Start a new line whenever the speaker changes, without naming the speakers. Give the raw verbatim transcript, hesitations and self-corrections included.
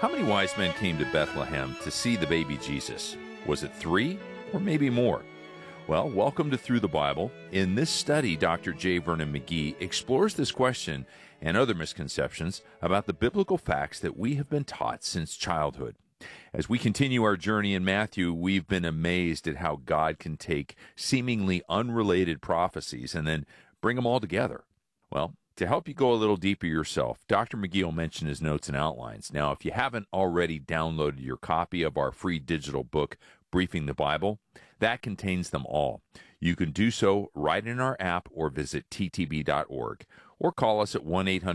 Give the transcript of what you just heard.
How many wise men came to Bethlehem to see the baby Jesus? Was it three or maybe more? Well, welcome to Through the Bible. In this study, Doctor J. Vernon McGee explores this question and other misconceptions about the biblical facts that we have been taught since childhood. As we continue our journey in Matthew, we've been amazed at how God can take seemingly unrelated prophecies and then bring them all together. Well, to help you go a little deeper yourself, Doctor McGee will mention his notes and outlines. Now, if you haven't already downloaded your copy of our free digital book, Briefing the Bible, that contains them all. You can do so right in our app or visit t t b dot org or call us at one eight hundred